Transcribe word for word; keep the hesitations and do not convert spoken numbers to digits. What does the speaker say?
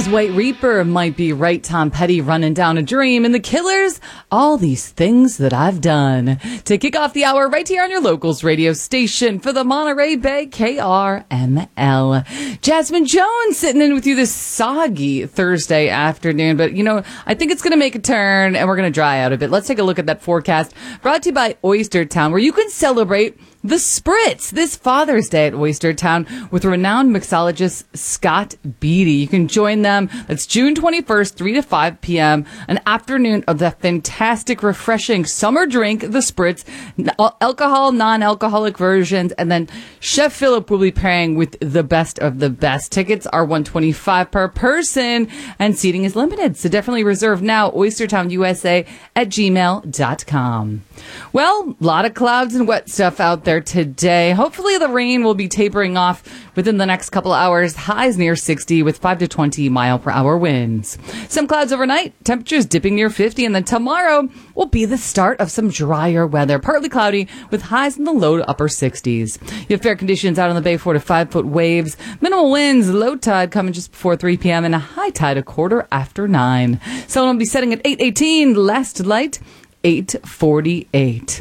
Doors, White Reaper might be right. Tom Petty, Running Down a Dream, and The Killers, All These Things That I've Done. To kick off the hour right here on your locals radio station for the Monterey Bay K R M L. Jasmine Jones sitting in with you this soggy Thursday afternoon, but you know, I think it's going to make a turn and we're going to dry out a bit. Let's take a look at that forecast brought to you by Oyster Town, where you can celebrate the Spritz this Father's Day at Oyster Town with renowned mixologist Scott Beatty. You can join them. That's June twenty-first, three to five p.m. An afternoon of the fantastic, refreshing summer drink, the Spritz, alcohol, non-alcoholic versions, and then Chef Philip will be pairing with the best of the best. Tickets are one hundred twenty-five dollars per person, and seating is limited, so definitely reserve now. oystertownusa at gmail dot com. Well, a lot of clouds and wet stuff out there today. Hopefully the rain will be tapering off within the next couple hours. Highs near sixty with five to twenty mile per hour winds. Some clouds overnight, temperatures dipping near fifty, and then tomorrow will be the start of some drier weather. Partly cloudy with highs in the low to upper sixties. You have fair conditions out on the bay, four to five foot waves. Minimal winds, low tide coming just before three p.m. and a high tide a quarter after nine. Sun will be setting at eight eighteen, last light eight forty-eight.